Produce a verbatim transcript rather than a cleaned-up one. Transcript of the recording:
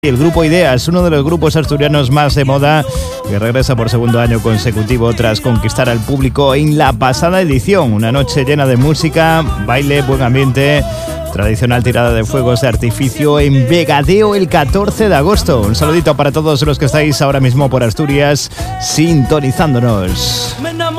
El grupo Ideas, uno de los grupos asturianos más de moda, que regresa por segundo año consecutivo tras conquistar al público en la pasada edición. Una noche llena de música, baile, buen ambiente, tradicional tirada de fuegos de artificio en Vegadeo el catorce de agosto. Un saludito para todos los que estáis ahora mismo por Asturias sintonizándonos.